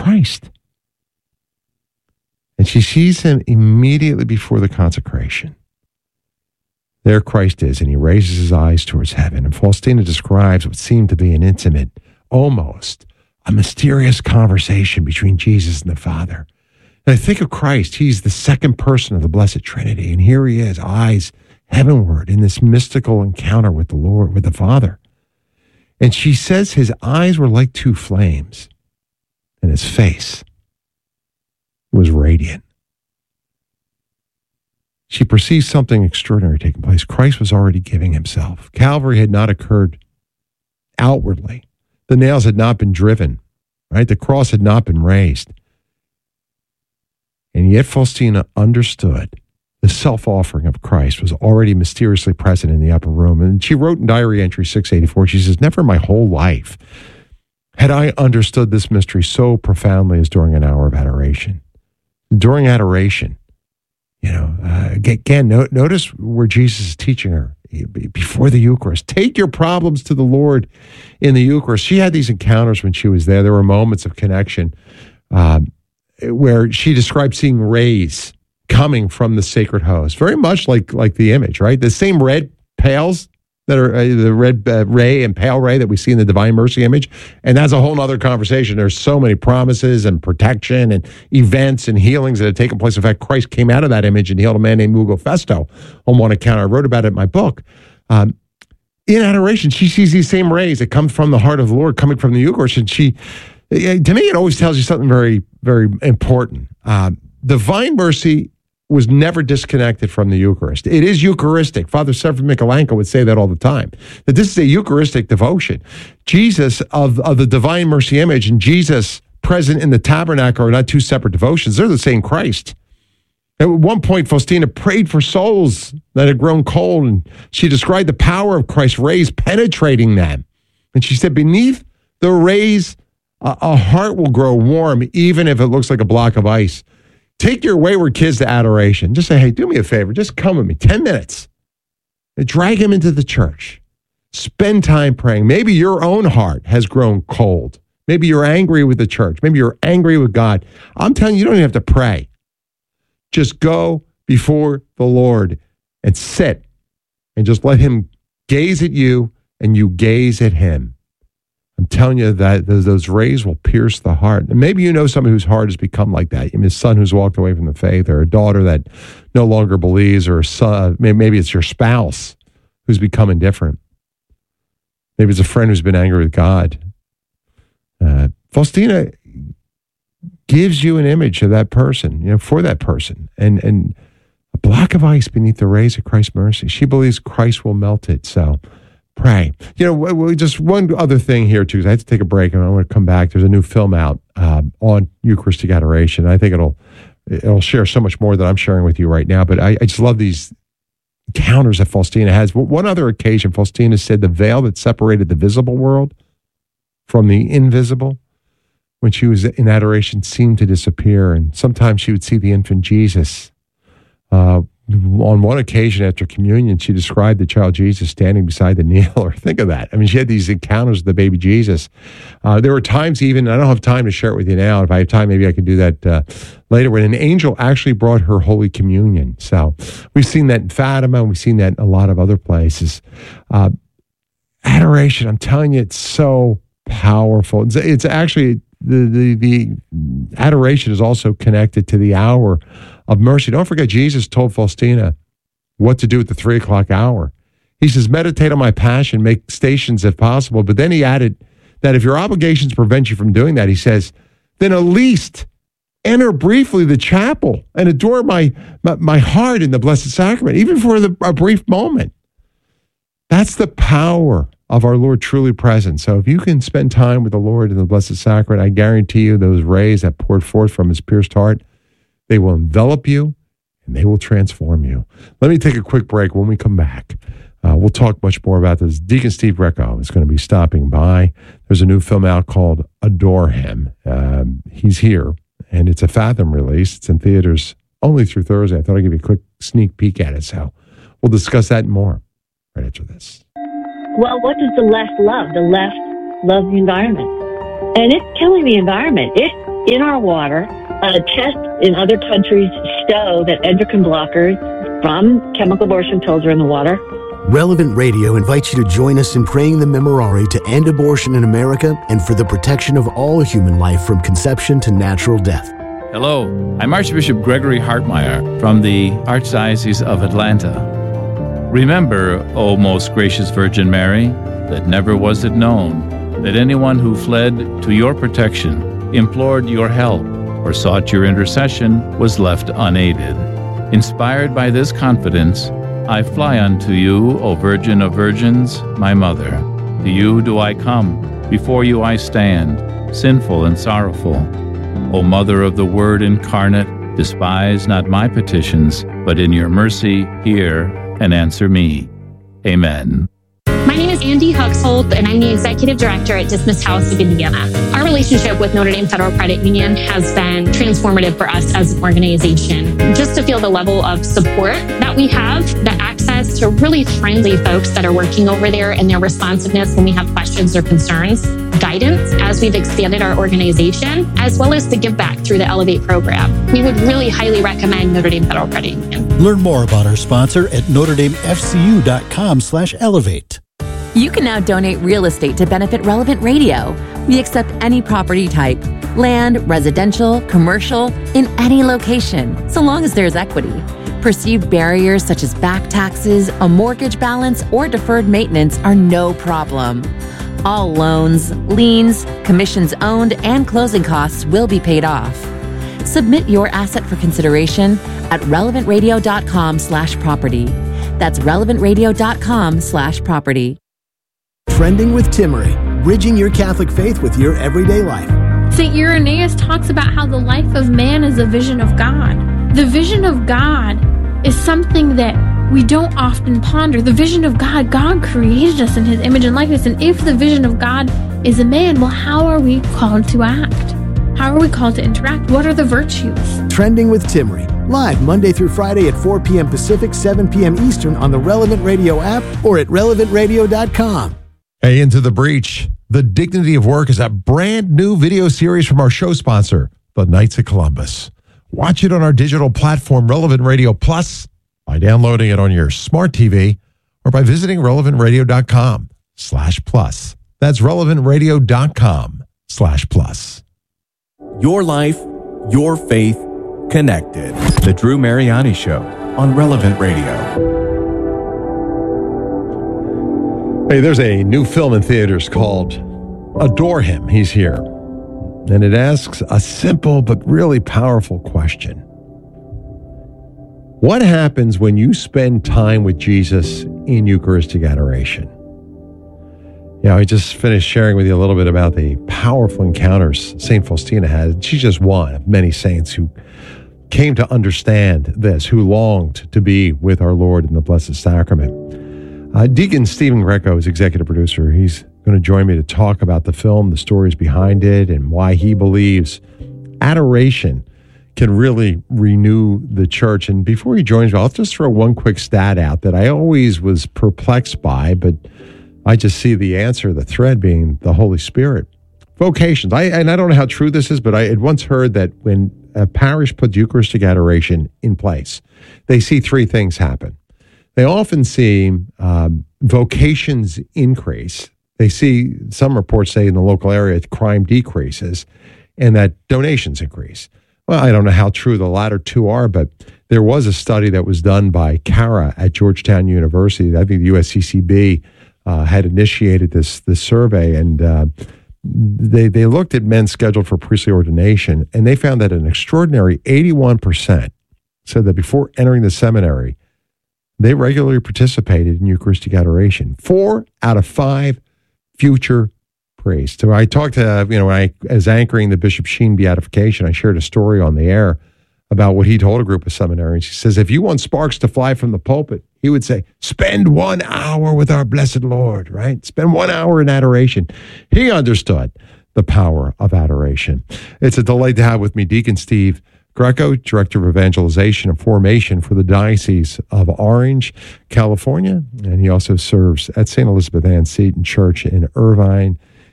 Christ. And she sees him immediately before the consecration. There Christ is, and he raises his eyes towards heaven. And Faustina describes what seemed to be an intimate, almost a mysterious conversation between Jesus and the Father. And I think of Christ. He's the second person of the Blessed Trinity. And here he is, eyes heavenward in this mystical encounter with the Lord, with the Father. And she says his eyes were like two flames, and his face was radiant. She perceived something extraordinary taking place. Christ was already giving himself. Calvary had not occurred outwardly. The nails had not been driven, right? The cross had not been raised. And yet Faustina understood the self-offering of Christ was already mysteriously present in the upper room. And she wrote in diary entry 684, she says, never in my whole life had I understood this mystery so profoundly as during an hour of adoration. During adoration, again, notice where Jesus is teaching her before the Eucharist. Take your problems to the Lord in the Eucharist. She had these encounters when she was there. There were moments of connection where she described seeing rays coming from the sacred host, very much like the image, right? The same red pails that are the red ray and pale ray that we see in the Divine Mercy image. And that's a whole other conversation. There's so many promises and protection and events and healings that have taken place. In fact, Christ came out of that image and healed a man named Ugo Festo on one account. I wrote about it in my book. In adoration, she sees these same rays that come from the heart of the Lord coming from the Eucharist. And to me, it always tells you something very, very important. Divine Mercy was never disconnected from the Eucharist. It is Eucharistic. Father Severin Mikolanko would say that all the time, that this is a Eucharistic devotion. Jesus of the Divine Mercy image and Jesus present in the tabernacle are not two separate devotions. They're the same Christ. At one point, Faustina prayed for souls that had grown cold, and she described the power of Christ's rays penetrating them. And she said, beneath the rays, a heart will grow warm, even if it looks like a block of ice. Take your wayward kids to adoration. Just say, hey, do me a favor. Just come with me. 10 minutes. And drag them into the church. Spend time praying. Maybe your own heart has grown cold. Maybe you're angry with the church. Maybe you're angry with God. I'm telling you, you don't even have to pray. Just go before the Lord and sit and just let him gaze at you and you gaze at him. I'm telling you that those rays will pierce the heart. And maybe you know somebody whose heart has become like that. You mean a son who's walked away from the faith, or a daughter that no longer believes, or a son, maybe it's your spouse who's become indifferent. Maybe it's a friend who's been angry with God. Faustina gives you an image of that person, for that person. And a block of ice beneath the rays of Christ's mercy. She believes Christ will melt it. So pray. Just one other thing here, too, because I have to take a break and I want to come back. There's a new film out on Eucharistic adoration. I think it'll share so much more than I'm sharing with you right now, but I just love these encounters that Faustina has. One other occasion, Faustina said the veil that separated the visible world from the invisible when she was in adoration seemed to disappear, and sometimes she would see the infant Jesus. On one occasion after communion, she described the child Jesus standing beside the kneeler. Think of that. I mean, she had these encounters with the baby Jesus. There were times even, I don't have time to share it with you now. If I have time, maybe I can do that later, when an angel actually brought her Holy Communion. So we've seen that in Fatima, and we've seen that in a lot of other places. Adoration, I'm telling you, it's so powerful. It's actually, the adoration is also connected to the hour of mercy. Don't forget, Jesus told Faustina what to do at the 3:00 hour. He says, meditate on my passion, make stations if possible. But then he added that if your obligations prevent you from doing that, he says, then at least enter briefly the chapel and adore my heart in the Blessed Sacrament, even for a brief moment. That's the power of our Lord truly present. So if you can spend time with the Lord in the Blessed Sacrament, I guarantee you those rays that poured forth from his pierced heart, they will envelop you and they will transform you. Let me take a quick break. When we come back, we'll talk much more about this. Deacon Steve Recco is going to be stopping by. There's a new film out called Adore Him. He's here, and it's a Fathom release. It's in theaters only through Thursday. I thought I'd give you a quick sneak peek at it. So we'll discuss that and more right after this. Well, what does the left love? The left loves the environment. And it's killing the environment. in our water. Tests in other countries show that endocrine blockers from chemical abortion pills are in the water. Relevant Radio invites you to join us in praying the Memorare to end abortion in America and for the protection of all human life from conception to natural death. Hello, I'm Archbishop Gregory Hartmeyer from the Archdiocese of Atlanta. Remember, O most gracious Virgin Mary, that never was it known that anyone who fled to your protection, implored your help, or sought your intercession was left unaided. Inspired by this confidence, I fly unto you, O Virgin of Virgins, my Mother. To you do I come, before you I stand, sinful and sorrowful. O Mother of the Word incarnate, despise not my petitions, but in your mercy hear and answer me. Amen. My name is Andy Huxhold, and I'm the Executive Director at Dismiss House of Indiana. Our relationship with Notre Dame Federal Credit Union has been transformative for us as an organization. Just to feel the level of support that we have, the access to really friendly folks that are working over there, and their responsiveness when we have questions or concerns, guidance as we've expanded our organization, as well as the give back through the Elevate program. We would really highly recommend Notre Dame Federal Credit Union. Learn more about our sponsor at NotreDameFCU.com/elevate. You can now donate real estate to benefit Relevant Radio. We accept any property type, land, residential, commercial, in any location, so long as there's equity. Perceived barriers such as back taxes, a mortgage balance, or deferred maintenance are no problem. All loans, liens, commissions owned, and closing costs will be paid off. Submit your asset for consideration at relevantradio.com/property. That's relevantradio.com/property. Trending with Timmerie, bridging your Catholic faith with your everyday life. St. Irenaeus talks about how the life of man is a vision of God. The vision of God is something that we don't often ponder. The vision of God, God created us in his image and likeness. And if the vision of God is a man, well, how are we called to act? How are we called to interact? What are the virtues? Trending with Timmerie, live Monday through Friday at 4 p.m. Pacific, 7 p.m. Eastern on the Relevant Radio app or at relevantradio.com. Hey, Into the Breach. The Dignity of Work is a brand new video series from our show sponsor, the Knights of Columbus. Watch it on our digital platform, Relevant Radio Plus, by downloading it on your smart TV or by visiting relevantradio.com/plus. That's relevantradio.com/plus. Your life, your faith, connected. The Drew Mariani Show on Relevant Radio. Hey, there's a new film in theaters called Adore Him, He's Here. And it asks a simple but really powerful question. What happens when you spend time with Jesus in Eucharistic adoration? You know, I just finished sharing with you a little bit about the powerful encounters St. Faustina had. She's just one of many saints who came to understand this, who longed to be with our Lord in the Blessed Sacrament. Deacon Stephen Greco is executive producer. He's going to join me to talk about the film, the stories behind it, and why he believes adoration can really renew the church. And before he joins me, I'll just throw one quick stat out that I always was perplexed by, but I just see the answer, the thread being the Holy Spirit. Vocations. I don't know how true this is, but I had once heard that when a parish puts Eucharistic adoration in place, they see three things happen. They often see vocations increase. They see, some reports say in the local area, crime decreases and that donations increase. Well, I don't know how true the latter two are, but there was a study that was done by CARA at Georgetown University. I think the USCCB had initiated this survey, and they looked at men scheduled for priestly ordination, and they found that an extraordinary 81% said that before entering the seminary, they regularly participated in Eucharistic adoration. 4 out of 5 future priests. So I talked to, when I was anchoring the Bishop Sheen beatification, I shared a story on the air about what he told a group of seminarians. He says, if you want sparks to fly from the pulpit, he would say, spend 1 hour with our blessed Lord, right? Spend 1 hour in adoration. He understood the power of adoration. It's a delight to have with me Deacon Steve Greco, Director of Evangelization and Formation for the Diocese of Orange, California. And he also serves at St. Elizabeth Ann Seton Church in Irvine.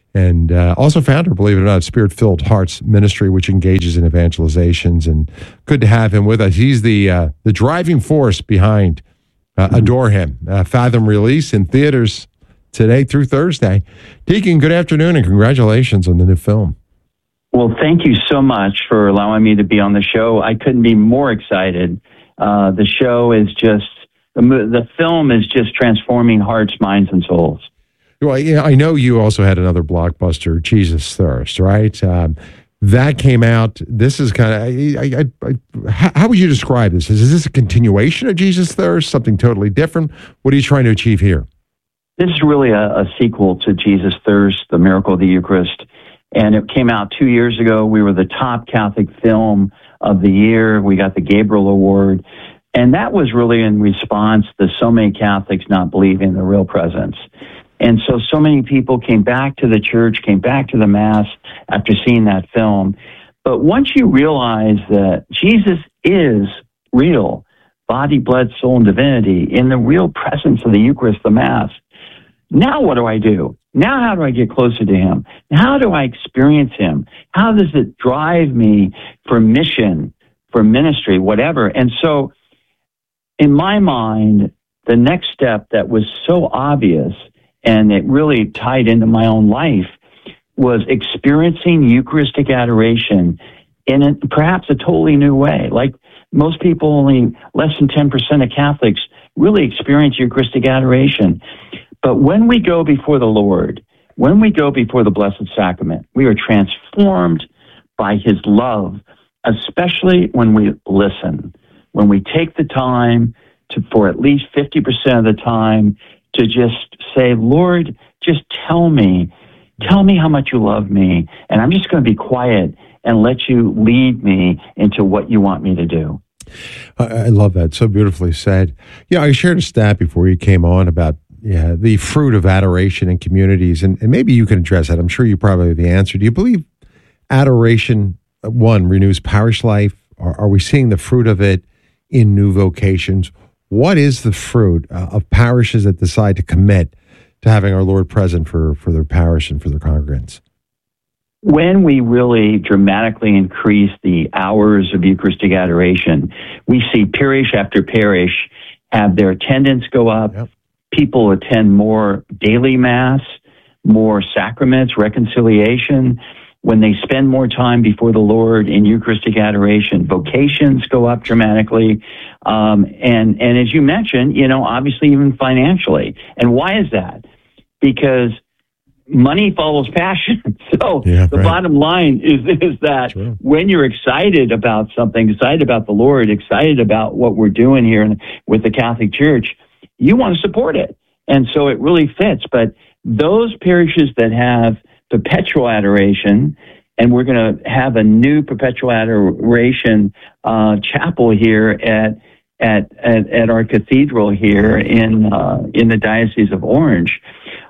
and also founder, believe it or not, of Spirit-Filled Hearts Ministry, which engages in evangelizations. And good to have him with us. He's the driving force behind Adore Him. Fathom release in theaters today through Thursday. Deacon, good afternoon, and congratulations on the new film. Well, thank you so much for allowing me to be on the show. I couldn't be more excited. The show is just, the film is just transforming hearts, minds, and souls. Well, yeah, I know you also had another blockbuster, Jesus Thirst, right? That came out. This is kind of, how would you describe this? Is this a continuation of Jesus Thirst, something totally different? What are you trying to achieve here? This is really a sequel to Jesus Thirst, The Miracle of the Eucharist. And it came out 2 years ago. We were the top Catholic film of the year. We got the Gabriel Award. And that was really in response to so many Catholics not believing in the real presence. And so many people came back to the church, came back to the Mass after seeing that film. But once you realize that Jesus is real, body, blood, soul, and divinity, in the real presence of the Eucharist, the Mass, now what do I do? Now how do I get closer to Him? How do I experience Him? How does it drive me for mission, for ministry, whatever? And so, in my mind, the next step that was so obvious, and it really tied into my own life, was experiencing Eucharistic adoration in perhaps a totally new way. Like most people, only less than 10% of Catholics really experience Eucharistic adoration. But when we go before the Lord, when we go before the Blessed Sacrament, we are transformed by His love, especially when we listen, when we take the time for at least 50% of the time to just say, Lord, just tell me how much you love me, and I'm just going to be quiet and let you lead me into what you want me to do. I love that. So beautifully said. Yeah, I shared a stat before you came on about the fruit of adoration in communities, and maybe you can address that. I'm sure you probably have the answer. Do you believe adoration, one, renews parish life? Are we seeing the fruit of it in new vocations? What is the fruit of parishes that decide to commit to having our Lord present for their parish and for their congregants? When we really dramatically increase the hours of Eucharistic adoration, we see parish after parish have their attendance go up. Yep. People attend more daily Mass, more sacraments, reconciliation. When they spend more time before the Lord in Eucharistic adoration, vocations go up dramatically. And as you mentioned, obviously even financially. And why is that? Because money follows passion. So the bottom line is that when you're excited about something, excited about the Lord, excited about what we're doing here with the Catholic Church, you want to support it. And so it really fits. But those parishes that have perpetual adoration, and we're going to have a new perpetual adoration chapel here at our cathedral here in the Diocese of Orange,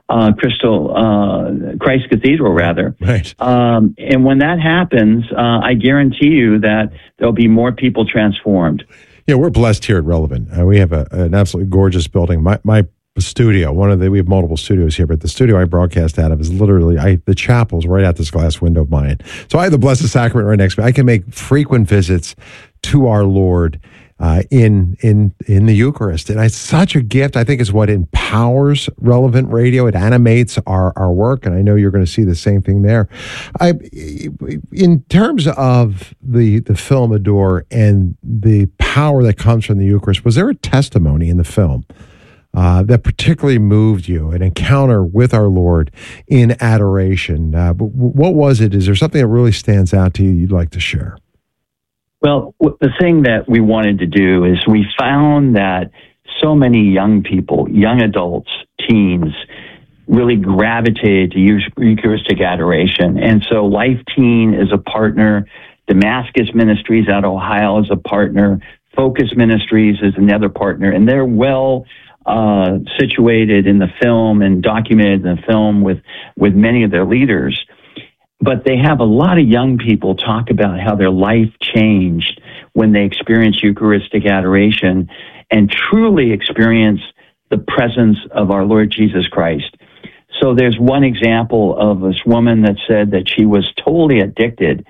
Christ Cathedral, rather. Right. And when that happens, I guarantee you that there'll be more people transformed. Yeah, we're blessed here at Relevant. We have an absolutely gorgeous building. My studio, we have multiple studios here, but the studio I broadcast out of is literally, the chapel's right out this glass window of mine. So I have the Blessed Sacrament right next to me. I can make frequent visits to our Lord in the Eucharist. And it's such a gift. I think it's what empowers Relevant Radio. It animates our work, and I know you're going to see the same thing there. In terms of the film Adore and the power that comes from the Eucharist, was there a testimony in the film that particularly moved you, an encounter with our Lord in adoration? What was it? Is there something that really stands out to you you'd like to share? Well, the thing that we wanted to do is we found that so many young people, young adults, teens, really gravitated to Eucharistic adoration. And so Life Teen is a partner. Damascus Ministries out of Ohio is a partner. Focus Ministries is another partner. And they're well situated in the film and documented in the film with many of their leaders. But they have a lot of young people talk about how their life changed when they experienced Eucharistic adoration and truly experience the presence of our Lord Jesus Christ. So there's one example of this woman that said that she was totally addicted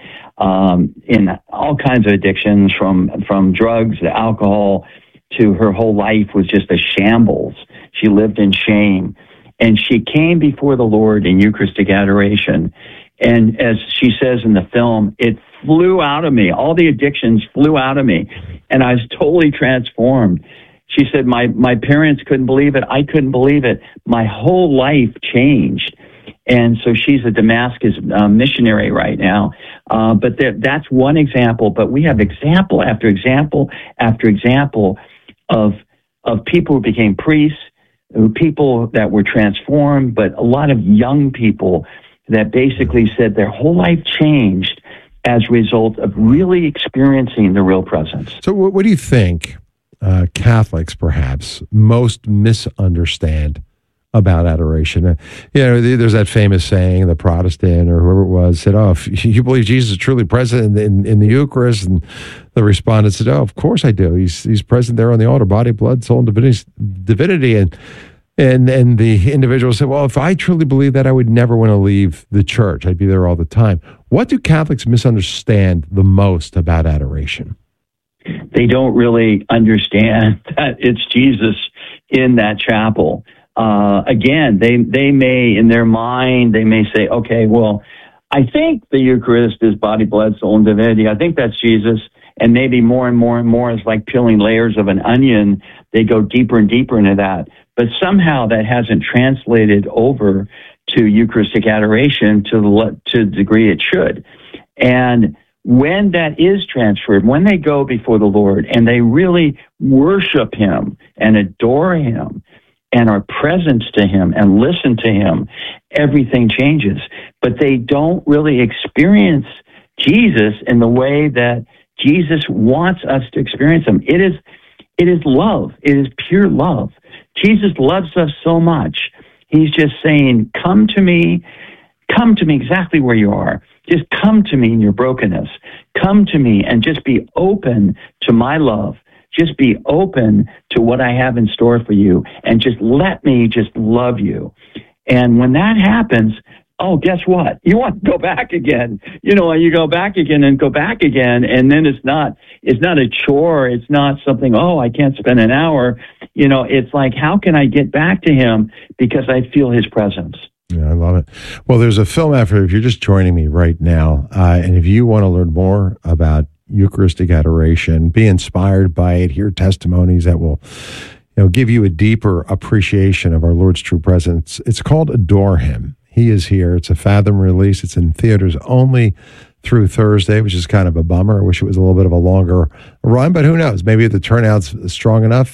in all kinds of addictions, from drugs to alcohol, to her whole life was just a shambles. She lived in shame. And she came before the Lord in Eucharistic adoration. And as she says in the film, it flew out of me. All the addictions flew out of me. And I was totally transformed. She said, my parents couldn't believe it. I couldn't believe it. My whole life changed. And so she's a Damascus missionary right now. But that's one example. But we have example after example after example of people who became priests, people that were transformed, but a lot of young people that basically said their whole life changed as a result of really experiencing the real presence. So what do you think Catholics perhaps most misunderstand about adoration? There's that famous saying, the Protestant or whoever it was said, "Oh, if you believe Jesus is truly present in the Eucharist," and the respondent said, "Oh, of course I do. He's present there on the altar, body, blood, soul, and divinity." And the individual said, "Well, if I truly believe that, I would never want to leave the church. I'd be there all the time." What do Catholics misunderstand the most about adoration? They don't really understand that it's Jesus in that chapel. Again, they may, in their mind, they may say, okay, well, I think the Eucharist is body, blood, soul, and divinity. I think that's Jesus. And maybe more and more and more, it's like peeling layers of an onion. They go deeper and deeper into that. But somehow that hasn't translated over to Eucharistic adoration to the degree it should. And when that is transferred, when they go before the Lord and they really worship Him and adore Him and are present to Him and listen to Him, everything changes. But they don't really experience Jesus in the way that Jesus wants us to experience Him. It is love. It is pure love. Jesus loves us so much. He's just saying, come to me exactly where you are. Just come to me in your brokenness. Come to me and just be open to my love. Just be open to what I have in store for you, and just let me just love you. And when that happens, oh, guess what? You want to go back again. You go back again and go back again, and then it's not a chore. It's not something, oh, I can't spend an hour. It's like, how can I get back to Him because I feel His presence? Yeah, I love it. Well, there's a film after, if you're just joining me right now, and if you want to learn more about Eucharistic adoration, be inspired by it, hear testimonies that will give you a deeper appreciation of our Lord's true presence. It's called Adore Him. He is here. It's a Fathom release. It's in theaters only through Thursday, which is kind of a bummer. I wish it was a little bit of a longer run, but who knows? Maybe if the turnout's strong enough,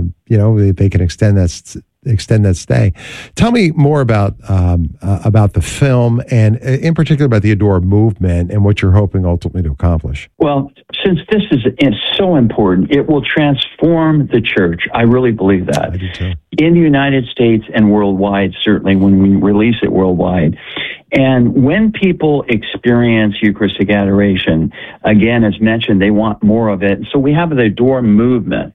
they can extend that stay. Tell me more about the film, and in particular about the Adore movement and what you're hoping ultimately to accomplish. Well, since this is so important, it will transform the church. I really believe that. I do too. In the United States and worldwide, certainly when we release it worldwide. And when people experience Eucharistic adoration, again, as mentioned, they want more of it. So we have the Adore movement.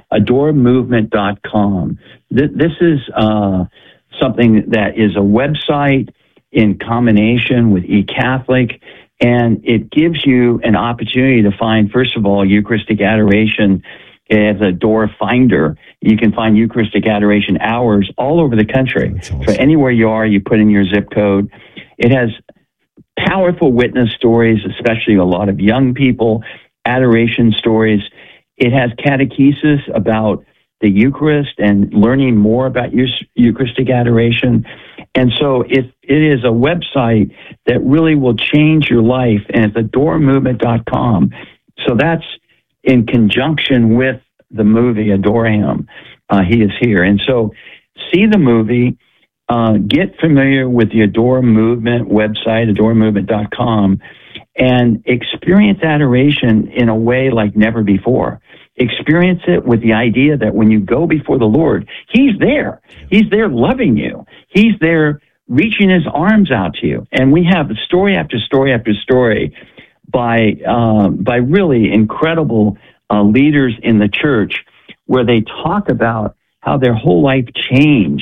AdoreMovement.com. This is something that is a website in combination with eCatholic, and it gives you an opportunity to find, first of all, Eucharistic adoration as a door finder. You can find Eucharistic adoration hours all over the country. Awesome. So anywhere you are, you put in your zip code. It has powerful witness stories, especially a lot of young people, adoration stories. It has catechesis about the Eucharist and learning more about Eucharistic adoration. And so it is a website that really will change your life, and it's AdoreMovement.com. So that's in conjunction with the movie Adore Him. He is here. And so see the movie, get familiar with the Adore Movement website, AdoreMovement.com, and experience adoration in a way like never before. Experience it with the idea that when you go before the Lord, He's there. He's there loving you. He's there reaching His arms out to you. And we have story after story after story by really incredible leaders in the church, where they talk about how their whole life changed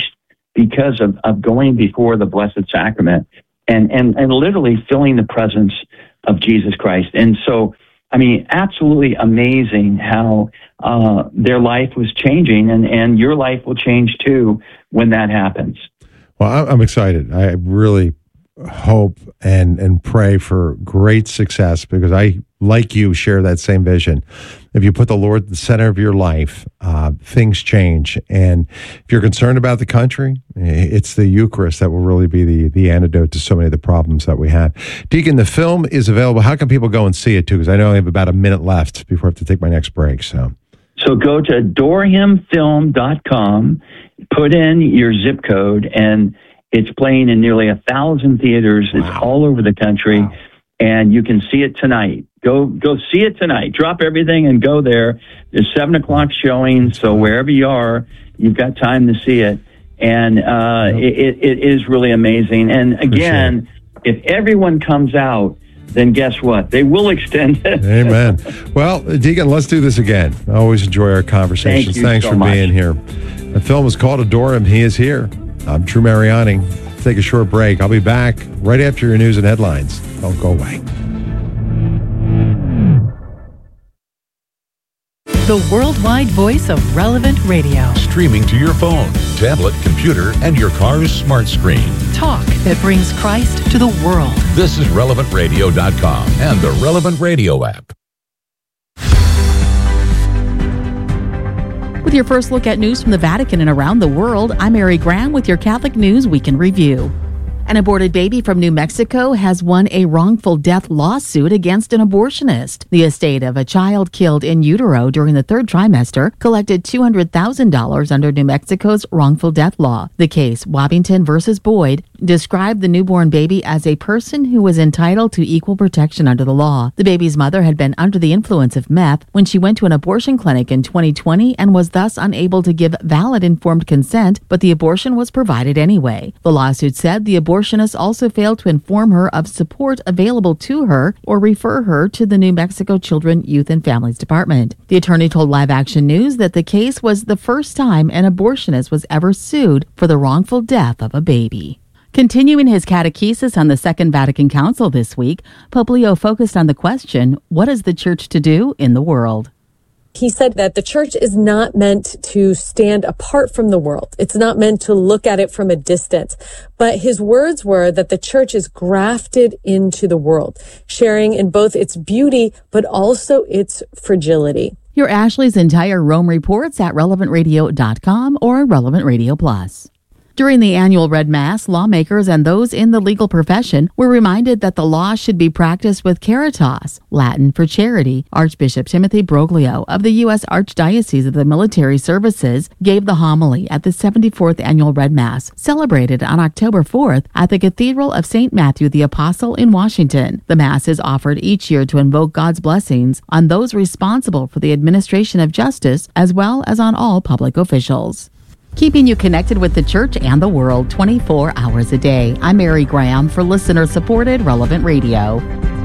because of going before the Blessed Sacrament and literally feeling the presence of Jesus Christ. And so, I mean, absolutely amazing how their life was changing, and your life will change too when that happens. Well, I'm excited. I really hope and pray for great success, because I, like you, share that same vision. If you put the Lord at the center of your life, things change. And if you're concerned about the country, it's the Eucharist that will really be the antidote to so many of the problems that we have. Deacon, the film is available. How can people go and see it too? Because I know I have about a minute left before I have to take my next break. So go to dorhamfilm.com, put in your zip code, and it's playing in nearly 1,000 theaters. Wow. It's all over the country, wow. And you can see it tonight. Go see it tonight. Drop everything and go there. There's 7:00 showing, so wherever you are, you've got time to see it. And it is really amazing. And again, if everyone comes out, then guess what? They will extend it. Amen. Well, Deacon, let's do this again. I always enjoy our conversations. Thanks so for much. Being here. The film is called Adore Him. He is here. I'm Drew Mariani. Take a short break. I'll be back right after your news and headlines. Don't go away. The worldwide voice of Relevant Radio. Streaming to your phone, tablet, computer, and your car's smart screen. Talk that brings Christ to the world. This is RelevantRadio.com and the Relevant Radio app. With your first look at news from the Vatican and around the world, I'm Mary Graham with your Catholic News Week in Review. An aborted baby from New Mexico has won a wrongful death lawsuit against an abortionist. The estate of a child killed in utero during the third trimester collected $200,000 under New Mexico's wrongful death law. The case, Wabbington versus Boyd, described the newborn baby as a person who was entitled to equal protection under the law. The baby's mother had been under the influence of meth when she went to an abortion clinic in 2020 and was thus unable to give valid informed consent, but the abortion was provided anyway. The lawsuit said the abortionist also failed to inform her of support available to her or refer her to the New Mexico Children, Youth, and Families Department. The attorney told Live Action News that the case was the first time an abortionist was ever sued for the wrongful death of a baby. Continuing his catechesis on the Second Vatican Council this week, Pope Leo focused on the question, what is the church to do in the world? He said that the church is not meant to stand apart from the world. It's not meant to look at it from a distance. But his words were that the church is grafted into the world, sharing in both its beauty, but also its fragility. Hear Ashley's entire Rome reports at relevantradio.com or Relevant Radio Plus. During the annual Red Mass, lawmakers and those in the legal profession were reminded that the law should be practiced with caritas, Latin for charity. Archbishop Timothy Broglio of the U.S. Archdiocese of the Military Services gave the homily at the 74th Annual Red Mass, celebrated on October 4th at the Cathedral of St. Matthew the Apostle in Washington. The Mass is offered each year to invoke God's blessings on those responsible for the administration of justice, as well as on all public officials. Keeping you connected with the church and the world 24 hours a day. I'm Mary Graham for listener-supported Relevant Radio.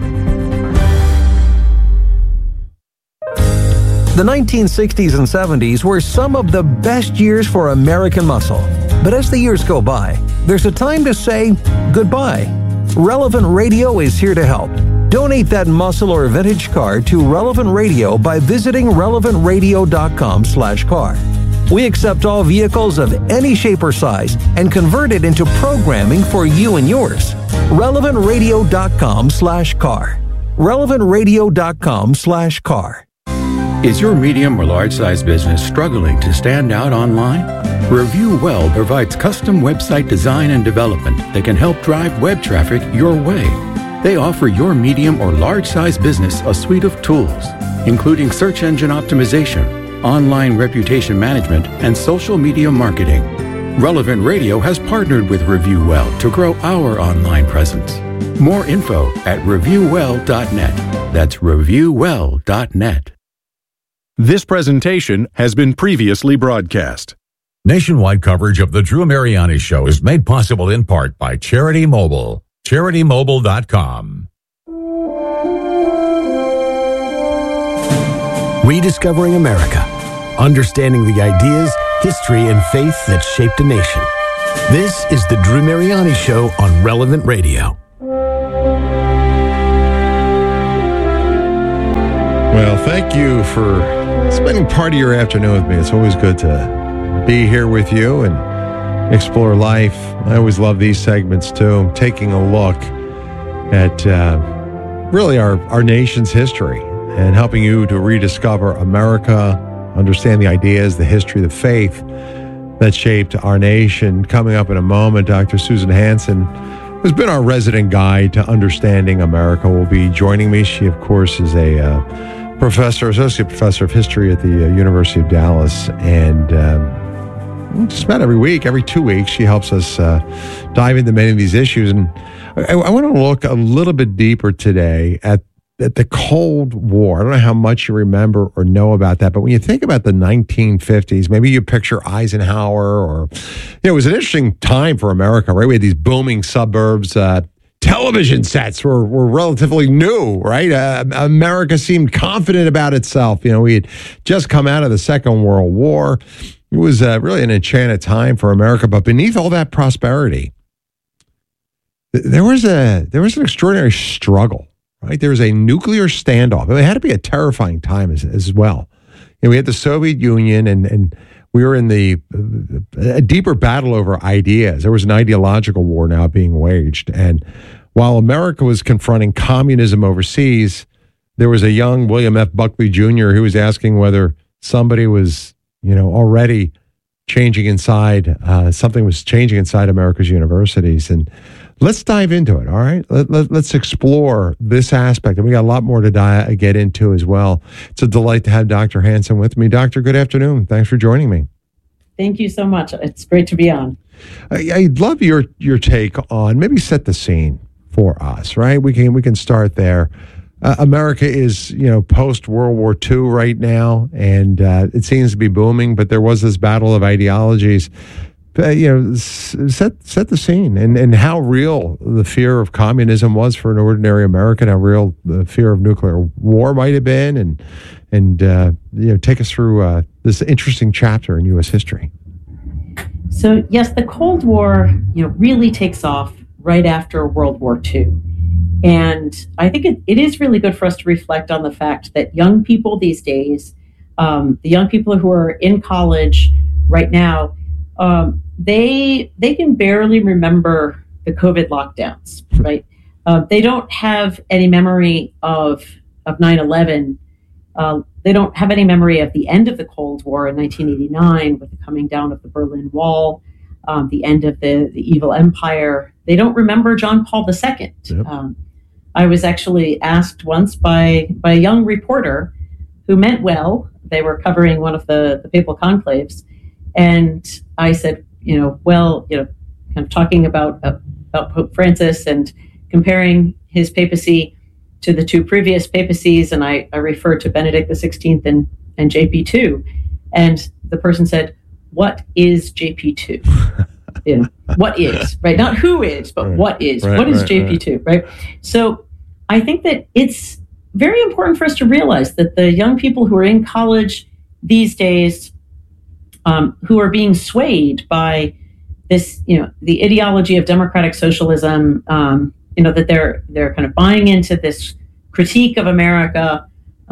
The 1960s and 70s were some of the best years for American muscle. But as the years go by, there's a time to say goodbye. Relevant Radio is here to help. Donate that muscle or vintage car to Relevant Radio by visiting relevantradio.com/car. We accept all vehicles of any shape or size and convert it into programming for you and yours. relevantradio.com/car. relevantradio.com/car. Is your medium or large size business struggling to stand out online? Review Well provides custom website design and development that can help drive web traffic your way. They offer your medium or large size business a suite of tools, including search engine optimization, online reputation management, and social media marketing. Relevant Radio has partnered with Review Well to grow our online presence. More info at reviewwell.net. That's reviewwell.net. This presentation has been previously broadcast. Nationwide coverage of the Drew Mariani Show is made possible in part by Charity Mobile. CharityMobile.com. Rediscovering America. Understanding the ideas, history, and faith that shaped a nation. This is the Drew Mariani Show on Relevant Radio. Well, thank you for spending part of your afternoon with me. It's always good to be here with you and explore life. I always love these segments too, taking a look at really our nation's history and helping you to rediscover America, understand the ideas, the history, the faith that shaped our nation. Coming up in a moment, Dr. Susan Hansen, who's been our resident guide to understanding America, will be joining me. She, of course, is a associate professor of history at the University of Dallas, and just about every week, every 2 weeks, she helps us dive into many of these issues. And I want to look a little bit deeper today at the Cold War. I don't know how much you remember or know about that, but when you think about the 1950s, maybe you picture Eisenhower, or it was an interesting time for America, right? We had these booming suburbs. Television sets were relatively new, right? America seemed confident about itself. We had just come out of the Second World War. It was really an enchanted time for America. But beneath all that prosperity, there was an extraordinary struggle. Right, there was a nuclear standoff. It had to be a terrifying time as well. We had the Soviet Union, and we were in a deeper battle over ideas. There was an ideological war now being waged. And while America was confronting communism overseas, there was a young William F. Buckley Jr. who was asking whether somebody was, already changing inside, something was changing inside America's universities. And let's dive into it, all right? Let's explore this aspect. And we got a lot more to get into as well. It's a delight to have Dr. Hansen with me. Doctor, good afternoon. Thanks for joining me. Thank you so much. It's great to be on. I'd love your take on, maybe set the scene for us, right? We can start there. America is, post World War II right now, and it seems to be booming, but there was this battle of ideologies. Set the scene and how real the fear of communism was for an ordinary American, how real the fear of nuclear war might have been, and take us through this interesting chapter in U.S. history. So yes, the Cold War, really takes off right after World War II. And I think it is really good for us to reflect on the fact that young people these days, the young people who are in college right now, they can barely remember the COVID lockdowns, right? They don't have any memory of 9/11. They don't have any memory of the end of the Cold War in 1989 with the coming down of the Berlin Wall, the end of the evil empire. They don't remember John Paul II. Yep. I was actually asked once by a young reporter who meant well. They were covering one of the papal conclaves. And I said, kind of talking about Pope Francis and comparing his papacy to the two previous papacies. And I referred to Benedict XVI and JP2. And the person said, what is JP2? What is, right? Not who is, but what is. Right, what is JP2, right? So I think that it's very important for us to realize that the young people who are in college these days, who are being swayed by this, the ideology of democratic socialism, that they're kind of buying into this critique of America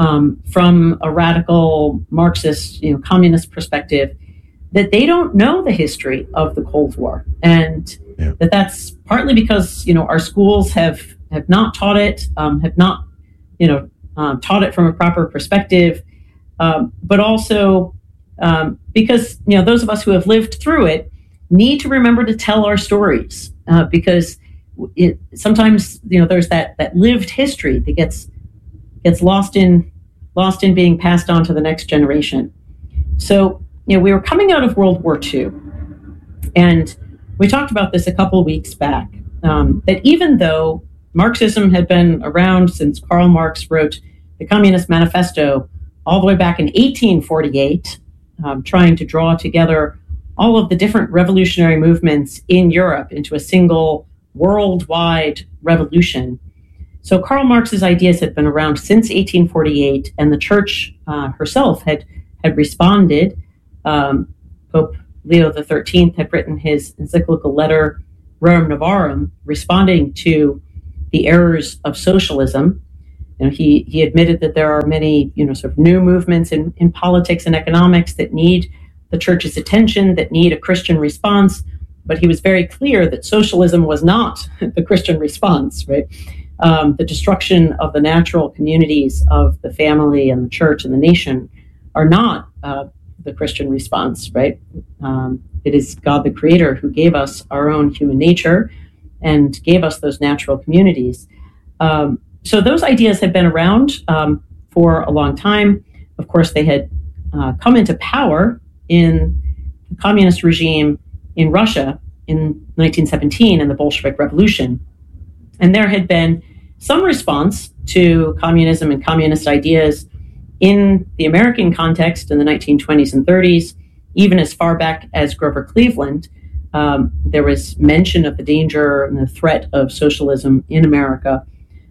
from a radical Marxist, communist perspective, that they don't know the history of the Cold War, and that's partly because our schools have not taught it, have not taught it from a proper perspective, but also because those of us who have lived through it need to remember to tell our stories, because sometimes there's that lived history that gets lost in being passed on to the next generation. So we were coming out of World War II, and we talked about this a couple of weeks back, that even though Marxism had been around since Karl Marx wrote the Communist Manifesto all the way back in 1848, trying to draw together all of the different revolutionary movements in Europe into a single worldwide revolution. So Karl Marx's ideas had been around since 1848, and the church herself had responded. Pope Leo XIII had written his encyclical letter, Rerum Novarum, responding to the errors of socialism. He admitted that there are many, sort of new movements in politics and economics that need the church's attention, that need a Christian response. But he was very clear that socialism was not the Christian response, right? The destruction of the natural communities of the family and the church and the nation are not the Christian response, right? It is God the Creator who gave us our own human nature and gave us those natural communities. So those ideas had been around for a long time. Of course, they had come into power in the communist regime in Russia in 1917 in the Bolshevik Revolution. And there had been some response to communism and communist ideas in the American context in the 1920s and 30s, even as far back as Grover Cleveland. There was mention of the danger and the threat of socialism in America.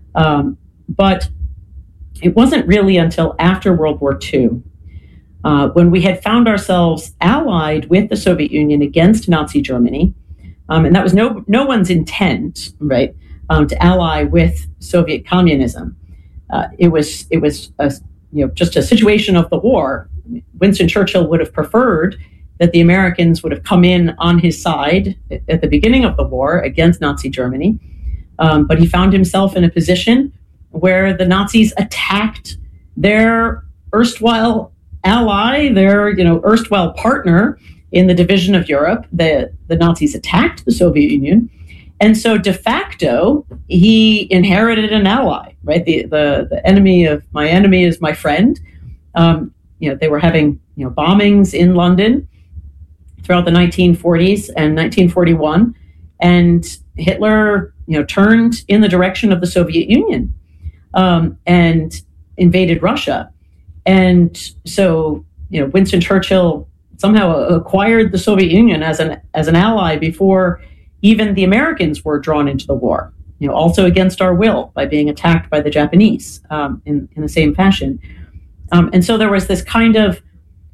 But it wasn't really until after World War II, when we had found ourselves allied with the Soviet Union against Nazi Germany, and that was no one's intent, right, to ally with Soviet communism. It was just a situation of the war. Winston Churchill would have preferred that the Americans would have come in on his side at the beginning of the war against Nazi Germany, but he found himself in a position where the Nazis attacked their erstwhile ally, their erstwhile partner in the division of Europe. The Nazis attacked the Soviet Union, and so de facto he inherited an ally. Right, the enemy of my enemy is my friend. They were having bombings in London throughout the 1940s and 1941, and Hitler turned in the direction of the Soviet Union and invaded Russia. And so, Winston Churchill somehow acquired the Soviet Union as an ally before even the Americans were drawn into the war, also against our will by being attacked by the Japanese in the same fashion. And so there was this kind of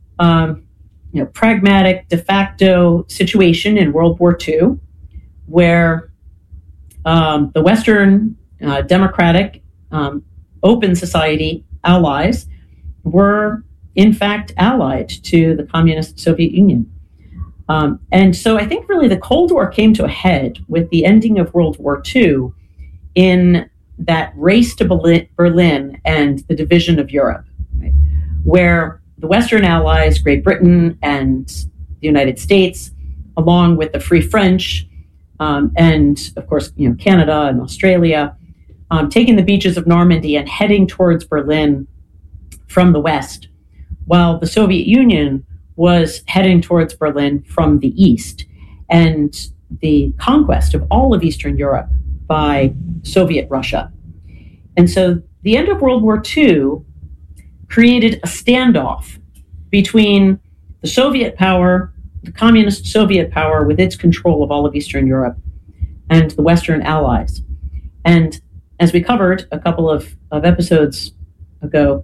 pragmatic de facto situation in World War II where the Western democratic open society allies were in fact allied to the communist Soviet Union. And so I think really the Cold War came to a head with the ending of World War II in that race to Berlin and the division of Europe, right? Where the Western allies, Great Britain and the United States, along with the Free French, and of course, Canada and Australia, taking the beaches of Normandy and heading towards Berlin from the west, while the Soviet Union was heading towards Berlin from the east, and the conquest of all of Eastern Europe by Soviet Russia. And so the end of World War II created a standoff between the Soviet power, the communist Soviet power with its control of all of Eastern Europe, and the Western allies. And as we covered a couple of episodes ago,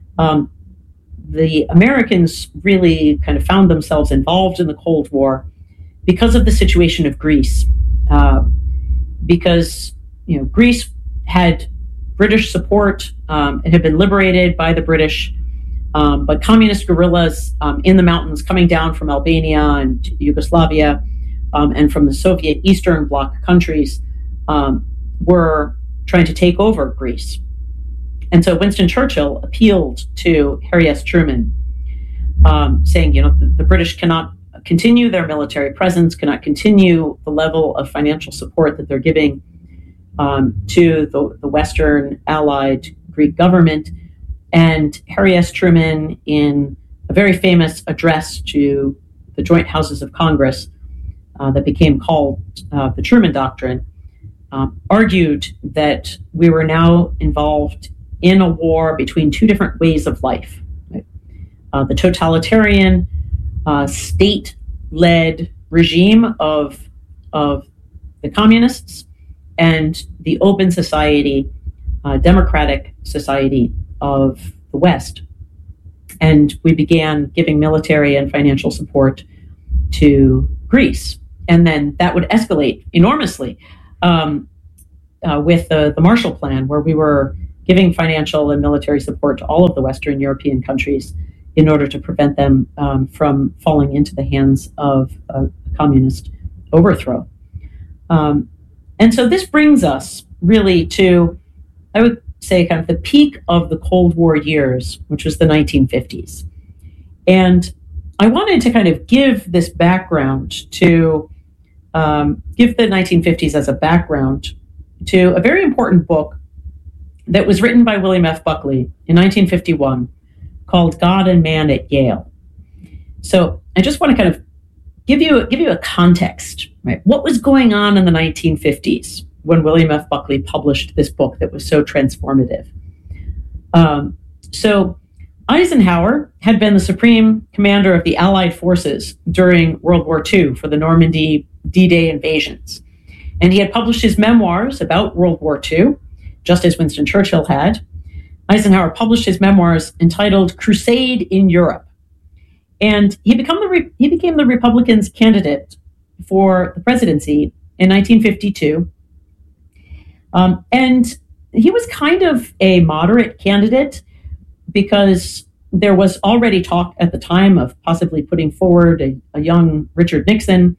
the Americans really kind of found themselves involved in the Cold War because of the situation of Greece. Because Greece had British support, it had been liberated by the British, but communist guerrillas in the mountains coming down from Albania and Yugoslavia and from the Soviet Eastern Bloc countries were trying to take over Greece. And so Winston Churchill appealed to Harry S. Truman, saying, the British cannot continue their military presence, cannot continue the level of financial support that they're giving to the Western allied Greek government. And Harry S. Truman, in a very famous address to the Joint Houses of Congress that became called the Truman Doctrine, argued that we were now involved in a war between two different ways of life. Right? The totalitarian, state-led regime of the communists and the open society, democratic society of the West. And we began giving military and financial support to Greece. And then that would escalate enormously with the Marshall Plan, where we were giving financial and military support to all of the Western European countries in order to prevent them from falling into the hands of a communist overthrow. And so this brings us really to, I would say, kind of the peak of the Cold War years, which was the 1950s. And I wanted to kind of give this background to, give the 1950s as a background to a very important book that was written by William F. Buckley in 1951 called God and Man at Yale. So I just want to kind of give you a context, right? What was going on in the 1950s when William F. Buckley published this book that was so transformative? So Eisenhower had been the supreme commander of the Allied forces during World War II for the Normandy D-Day invasions. And he had published his memoirs about World War II, just as Winston Churchill had. Eisenhower published his memoirs entitled Crusade in Europe. And he became the Republicans' candidate for the presidency in 1952. And he was kind of a moderate candidate because there was already talk at the time of possibly putting forward a young Richard Nixon.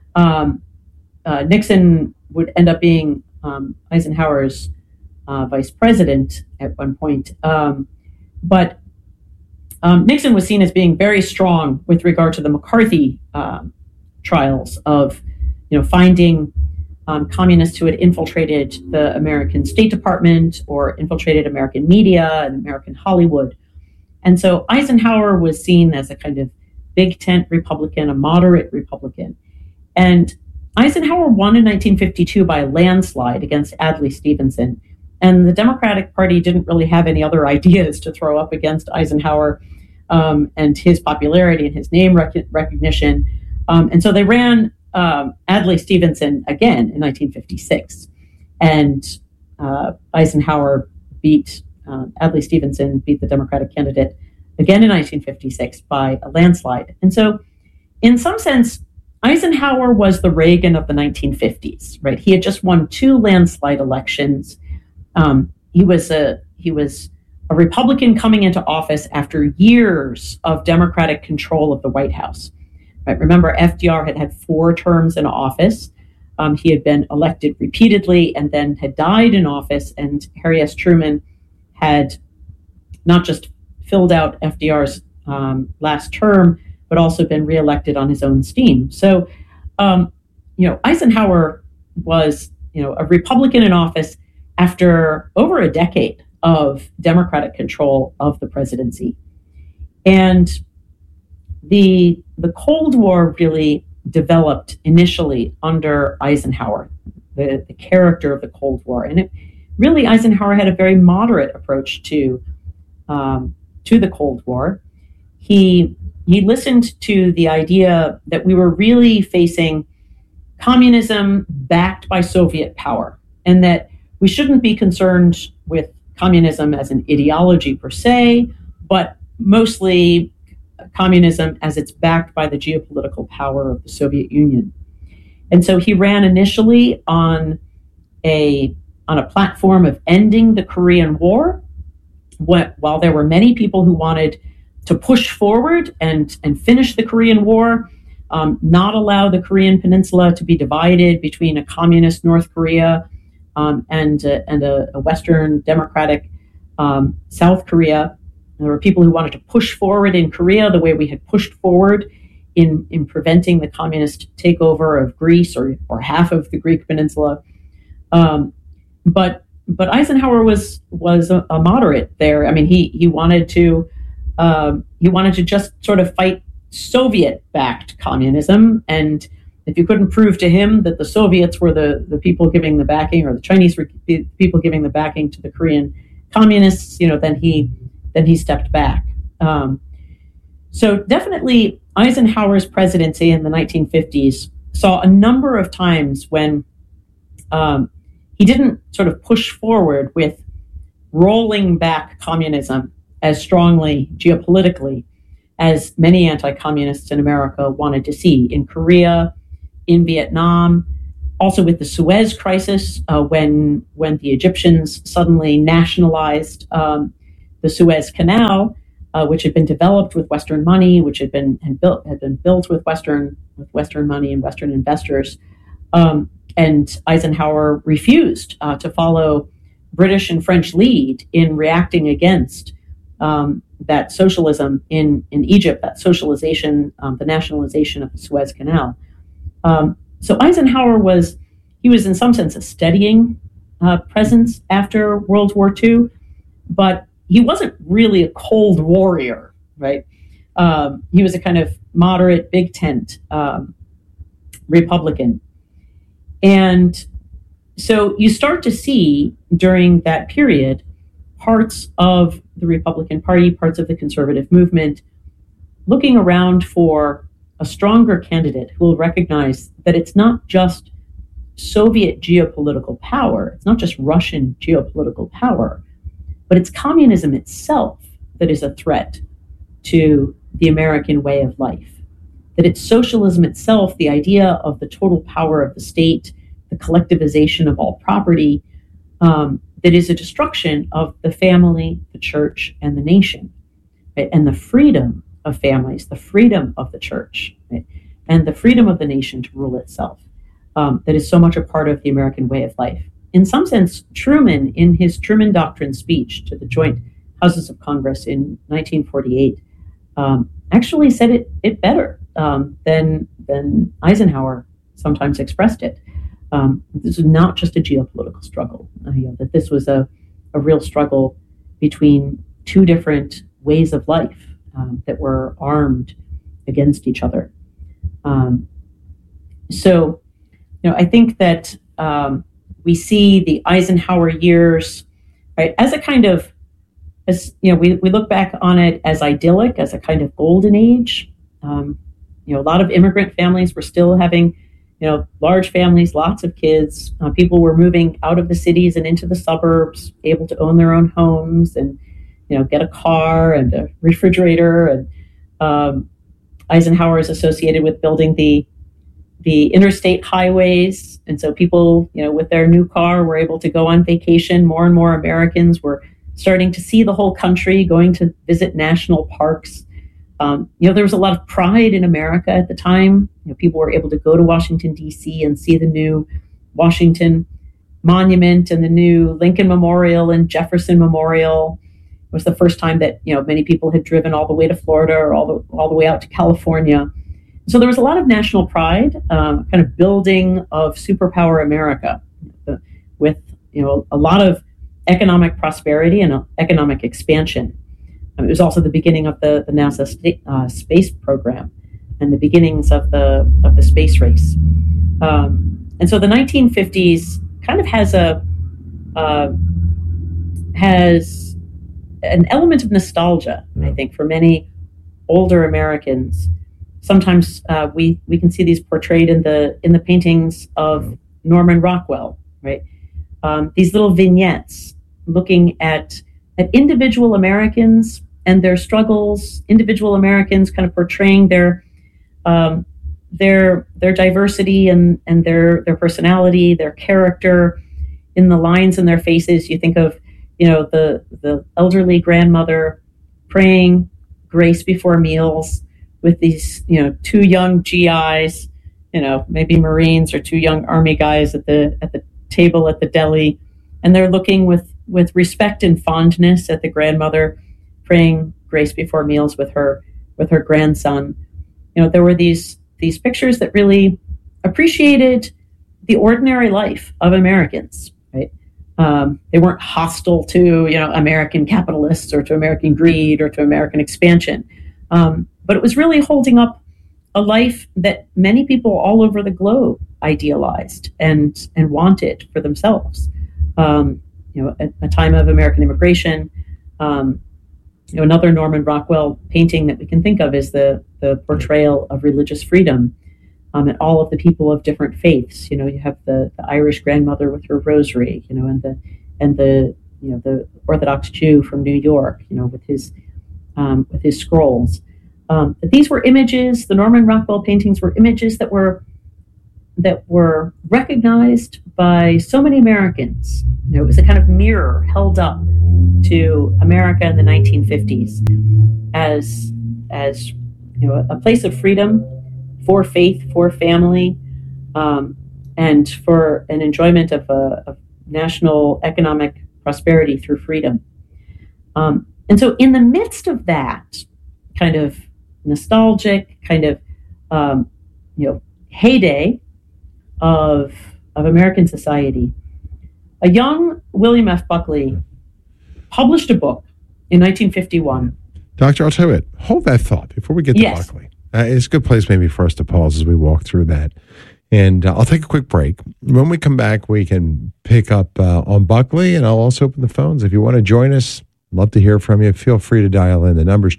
Nixon would end up being Eisenhower's vice president at one point. But Nixon was seen as being very strong with regard to the McCarthy trials of, finding communists who had infiltrated the American State Department or infiltrated American media and American Hollywood. And so Eisenhower was seen as a kind of big tent Republican, a moderate Republican. And Eisenhower won in 1952 by a landslide against Adlai Stevenson. And the Democratic Party didn't really have any other ideas to throw up against Eisenhower and his popularity and his name recognition. And so they ran Adlai Stevenson again in 1956. And Eisenhower beat Adlai Stevenson, beat the Democratic candidate again in 1956 by a landslide. And so in some sense, Eisenhower was the Reagan of the 1950s, right? He had just won 2 landslide elections. He was a Republican coming into office after years of Democratic control of the White House. Right? Remember, FDR had 4 terms in office. He had been elected repeatedly and then had died in office. And Harry S. Truman had not just filled out FDR's last term, but also been reelected on his own steam. So, Eisenhower was, a Republican in office after over a decade of Democratic control of the presidency. And the Cold War really developed initially under Eisenhower, the character of the Cold War. And Eisenhower had a very moderate approach to the Cold War. He listened to the idea that we were really facing communism backed by Soviet power, and that we shouldn't be concerned with communism as an ideology per se, but mostly communism as it's backed by the geopolitical power of the Soviet Union. And so he ran initially on a platform of ending the Korean War, while there were many people who wanted to push forward and finish the Korean War, not allow the Korean Peninsula to be divided between a communist North Korea and a Western democratic South Korea. There were people who wanted to push forward in Korea the way we had pushed forward in preventing the communist takeover of Greece or half of the Greek peninsula. But Eisenhower was a moderate there. I mean, he wanted to just sort of fight Soviet-backed communism, and if you couldn't prove to him that the Soviets were the people giving the backing, or the Chinese were the people giving the backing to the Korean communists, then he stepped back. So definitely Eisenhower's presidency in the 1950s saw a number of times when he didn't sort of push forward with rolling back communism as strongly geopolitically as many anti-communists in America wanted to see, in Korea, in Vietnam, also with the Suez Crisis, when the Egyptians suddenly nationalized the Suez Canal, which had been developed with Western money, which had been built with Western money and Western investors, and Eisenhower refused to follow British and French lead in reacting against that socialism in Egypt, that socialization, the nationalization of the Suez Canal. So Eisenhower was in some sense a steadying presence after World War II, but he wasn't really a cold warrior, right? He was a kind of moderate, big tent Republican. And so you start to see during that period parts of the Republican Party, parts of the conservative movement, looking around for a stronger candidate who will recognize that it's not just Soviet geopolitical power, it's not just Russian geopolitical power, but it's communism itself that is a threat to the American way of life. That it's socialism itself, the idea of the total power of the state, the collectivization of all property, that is a destruction of the family, the church, and the nation, right? And the freedom of families, the freedom of the church, right? And the freedom of the nation to rule itself, that is so much a part of the American way of life. In some sense, Truman, in his Truman Doctrine speech to the Joint Houses of Congress in 1948, actually said it better than Eisenhower sometimes expressed it. This is not just a geopolitical struggle, that this was a real struggle between two different ways of life that were armed against each other. So, I think that we see the Eisenhower years, right, as a kind of, we look back on it as idyllic, as a kind of golden age. A lot of immigrant families were still having large families, lots of kids. People were moving out of the cities and into the suburbs, able to own their own homes and, get a car and a refrigerator. And Eisenhower is associated with building the interstate highways. And so people, with their new car were able to go on vacation. More and more Americans were starting to see the whole country, going to visit national parks. There was a lot of pride in America at the time. People were able to go to Washington, D.C. and see the new Washington Monument and the new Lincoln Memorial and Jefferson Memorial. It was the first time that, many people had driven all the way to Florida or all the way out to California. So there was a lot of national pride, kind of building of superpower America with, a lot of economic prosperity and economic expansion. It was also the beginning of the NASA space program and the beginnings of the space race. And so the 1950s kind of has an element of nostalgia, I think, for many older Americans. Sometimes we can see these portrayed in the paintings of Norman Rockwell, right? These little vignettes looking at individual Americans and their struggles, individual Americans kind of portraying their diversity and their personality, their character in the lines in their faces. You think of, the elderly grandmother praying grace before meals with these, two young GIs, maybe Marines or two young Army guys at the table at the deli, and they're looking with respect and fondness at the grandmother praying grace before meals with her grandson. There were these pictures that really appreciated the ordinary life of Americans, right? They weren't hostile to, American capitalists or to American greed or to American expansion. But it was really holding up a life that many people all over the globe idealized and wanted for themselves. At a time of American immigration, another Norman Rockwell painting that we can think of is the portrayal of religious freedom, and all of the people of different faiths. You have the Irish grandmother with her rosary, and the Orthodox Jew from New York, with his scrolls. These were images, the Norman Rockwell paintings were images that were recognized by so many Americans. It was a kind of mirror held up to America in the 1950s as a place of freedom, for faith, for family, and for an enjoyment of national economic prosperity through freedom. And so in the midst of that kind of nostalgic kind of heyday of American society, a young William F. Buckley published a book in 1951. Doctor, I'll tell you what, hold that thought before we get to Buckley. It's a good place maybe for us to pause as we walk through that. And I'll take a quick break. When we come back, we can pick up on Buckley, and I'll also open the phones. If you want to join us, love to hear from you. Feel free to dial in. The number's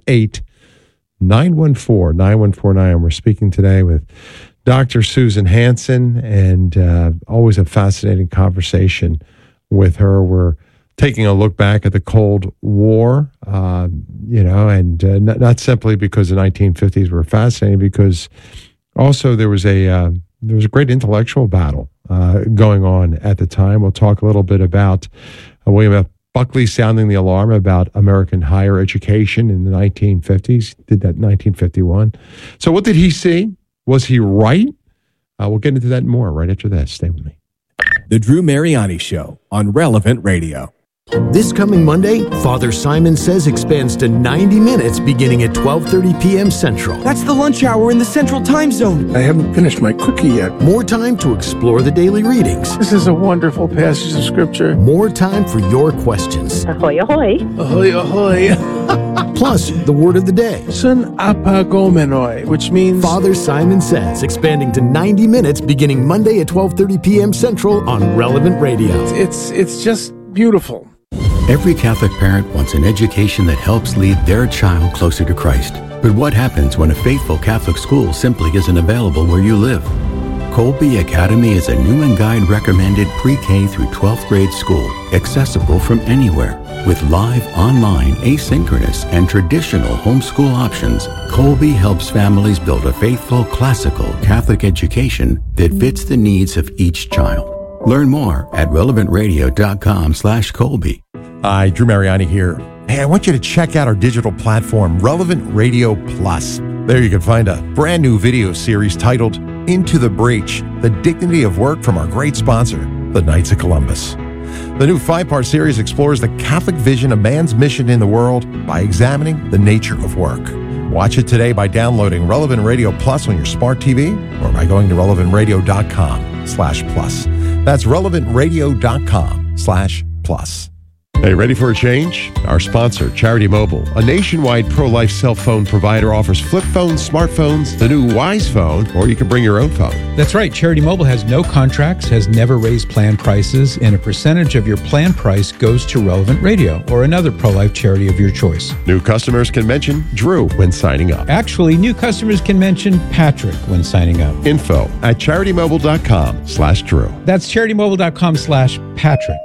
888-914-9149. We're speaking today with Dr. Susan Hansen, and always a fascinating conversation with her. We're taking a look back at the Cold War, and not simply because the 1950s were fascinating, because also there was a great intellectual battle going on at the time. We'll talk a little bit about William F. Buckley sounding the alarm about American higher education in the 1950s. Did that in 1951. So what did he see? Was he right? We'll get into that more right after this. Stay with me. The Drew Mariani Show on Relevant Radio. This coming Monday, Father Simon Says expands to 90 minutes beginning at 12:30 p.m. Central. That's the lunch hour in the Central Time Zone. I haven't finished my cookie yet. More time to explore the daily readings. This is a wonderful passage of Scripture. More time for your questions. Ahoy, ahoy. Ahoy, ahoy. Plus, the word of the day. Sun apagomenoi, which means... Father Simon Says, expanding to 90 minutes beginning Monday at 12:30 p.m. Central on Relevant Radio. It's just beautiful. Every Catholic parent wants an education that helps lead their child closer to Christ. But what happens when a faithful Catholic school simply isn't available where you live? Colby Academy is a Newman Guide recommended pre-K through 12th grade school, accessible from anywhere. With live, online, asynchronous, and traditional homeschool options, Colby helps families build a faithful, classical Catholic education that fits the needs of each child. Learn more at relevantradio.com/Colby. Hi, Drew Mariani here. Hey, I want you to check out our digital platform, Relevant Radio Plus. There you can find a brand new video series titled Into the Breach, The Dignity of Work from our great sponsor, the Knights of Columbus. The new 5-part series explores the Catholic vision of man's mission in the world by examining the nature of work. Watch it today by downloading Relevant Radio Plus on your smart TV or by going to relevantradio.com/plus. That's relevantradio.com/plus. Hey, ready for a change? Our sponsor, Charity Mobile, a nationwide pro-life cell phone provider, offers flip phones, smartphones, the new Wise phone, or you can bring your own phone. That's right. Charity Mobile has no contracts, has never raised plan prices, and a percentage of your plan price goes to Relevant Radio or another pro-life charity of your choice. New customers can mention Drew when signing up. Actually, new customers can mention Patrick when signing up. Info at CharityMobile.com/Drew. That's CharityMobile.com/Patrick.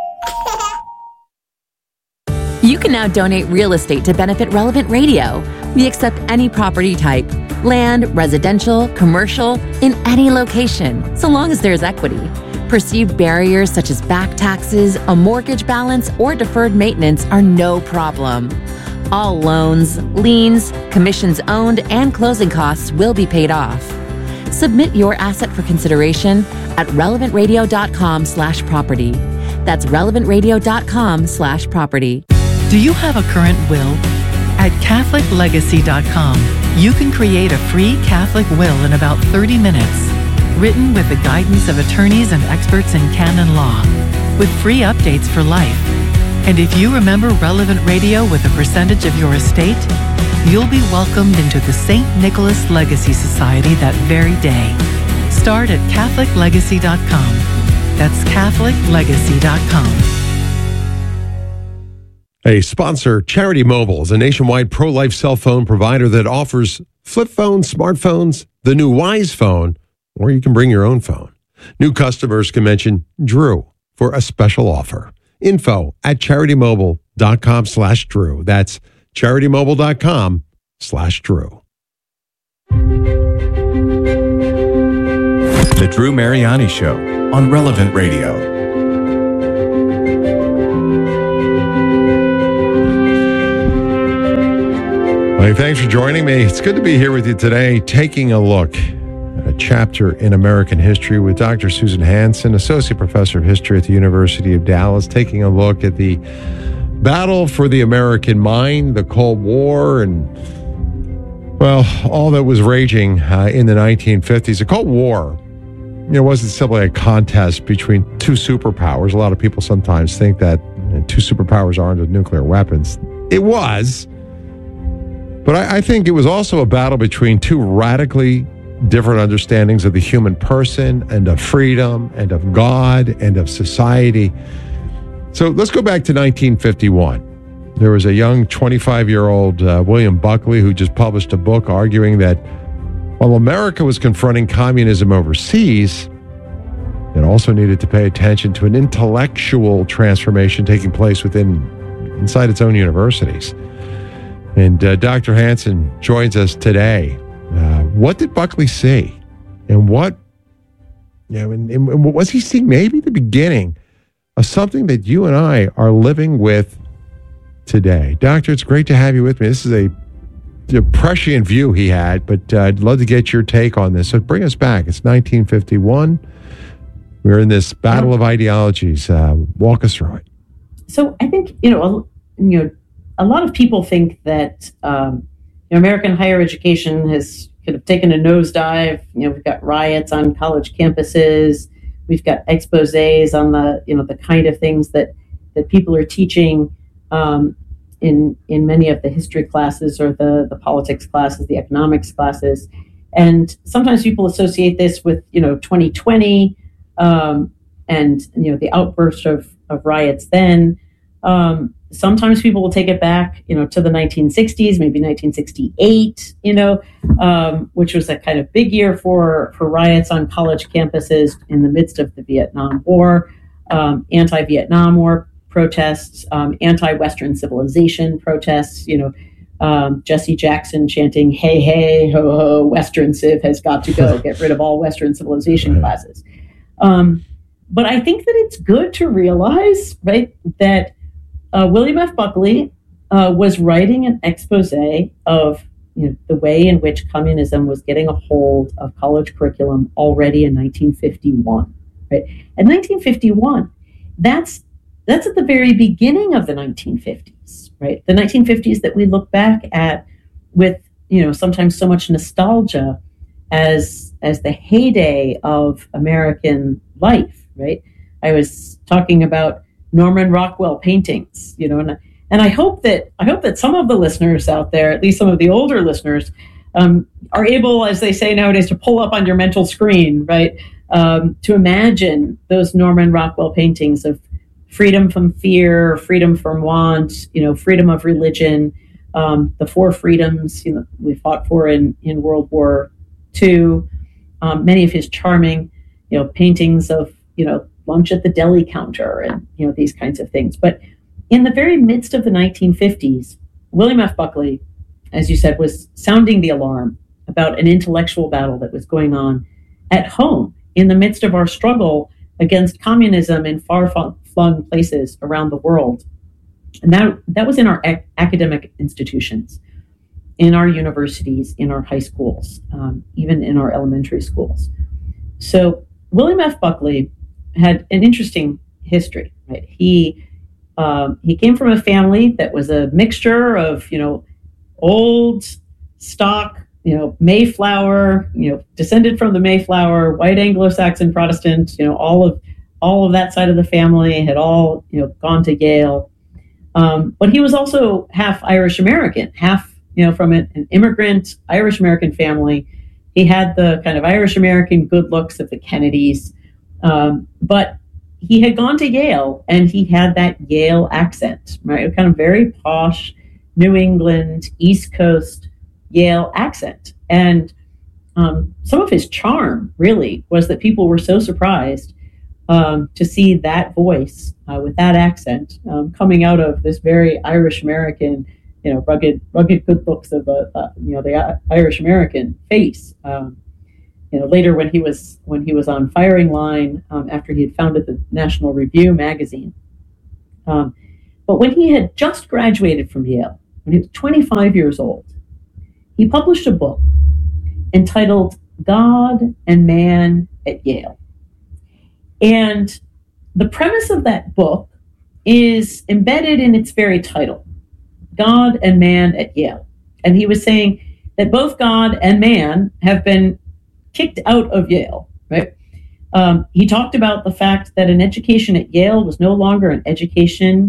You can now donate real estate to benefit Relevant Radio. We accept any property type, land, residential, commercial, in any location, so long as there's equity. Perceived barriers such as back taxes, a mortgage balance, or deferred maintenance are no problem. All loans, liens, commissions owned, and closing costs will be paid off. Submit your asset for consideration at relevantradio.com/property. That's relevantradio.com/property. Do you have a current will? At CatholicLegacy.com, you can create a free Catholic will in about 30 minutes, written with the guidance of attorneys and experts in canon law, with free updates for life. And if you remember Relevant Radio with a percentage of your estate, you'll be welcomed into the St. Nicholas Legacy Society that very day. Start at CatholicLegacy.com. That's CatholicLegacy.com. A sponsor, Charity Mobile, is a nationwide pro-life cell phone provider that offers flip phones, smartphones, the new Wise phone, or you can bring your own phone. New customers can mention Drew for a special offer. Info at CharityMobile.com/Drew. That's CharityMobile.com/Drew. radio.com/Drew. The Drew Mariani Show on Relevant Radio. Well, thanks for joining me. It's good to be here with you today, taking a look at a chapter in American history with Dr. Susan Hansen, Associate Professor of History at the University of Dallas, taking a look at the battle for the American mind, the Cold War, and, well, all that was raging in the 1950s. The Cold War, wasn't simply a contest between two superpowers. A lot of people sometimes think that two superpowers armed with nuclear weapons. It was. But I think it was also a battle between two radically different understandings of the human person and of freedom and of God and of society. So let's go back to 1951. There was a young 25-year-old William Buckley who just published a book arguing that while America was confronting communism overseas, it also needed to pay attention to an intellectual transformation taking place inside its own universities. And Dr. Hansen joins us today. What did Buckley see? And what was he seeing maybe the beginning of something that you and I are living with today? Doctor, it's great to have you with me. This is a prescient view he had, but I'd love to get your take on this. So bring us back. It's 1951. We're in this battle of ideologies. Walk us through it. So I think, a lot of people think that American higher education has kind of taken a nosedive. We've got riots on college campuses. We've got exposés on the kind of things that people are teaching in many of the history classes or the politics classes, the economics classes. And sometimes people associate this with 2020 and the outburst of riots then. Sometimes people will take it back, to the 1960s, maybe 1968, which was a kind of big year for riots on college campuses in the midst of the Vietnam War, anti-Vietnam War protests, anti-Western civilization protests, Jesse Jackson chanting, hey, hey, ho, ho, Western Civ has got to go, get rid of all Western civilization classes. But I think that it's good to realize, right, that William F. Buckley was writing an expose of the way in which communism was getting a hold of college curriculum already in 1951. Right, and 1951, that's at the very beginning of the 1950s. Right, the 1950s that we look back at with sometimes so much nostalgia as the heyday of American life. Right, I was talking about Norman Rockwell paintings, and I hope that some of the listeners out there, at least some of the older listeners, are able, as they say nowadays, to pull up on your mental screen, right, to imagine those Norman Rockwell paintings of freedom from fear, freedom from want, freedom of religion, the four freedoms we fought for in World War II. Many of his charming, paintings of lunch at the deli counter and these kinds of things. But in the very midst of the 1950s, William F. Buckley, as you said, was sounding the alarm about an intellectual battle that was going on at home in the midst of our struggle against communism in far-flung places around the world. And that was in our academic institutions, in our universities, in our high schools, even in our elementary schools. So William F. Buckley had an interesting history. Right? He came from a family that was a mixture of old stock, Mayflower, descended from the Mayflower, white Anglo-Saxon Protestant, all of that side of the family had all gone to Yale, but he was also half Irish American, half from an immigrant Irish American family. He had the kind of Irish American good looks of the Kennedys. But he had gone to Yale and he had that Yale accent, right? Kind of very posh New England, East Coast Yale accent. And some of his charm really was that people were so surprised to see that voice with that accent coming out of this very Irish American, rugged good looks of the Irish American face. Later when he was on firing line after he had founded the National Review magazine. But when he had just graduated from Yale, when he was 25 years old, he published a book entitled God and Man at Yale. And the premise of that book is embedded in its very title, God and Man at Yale. And he was saying that both God and man have been kicked out of Yale, right? He talked about the fact that an education at Yale was no longer an education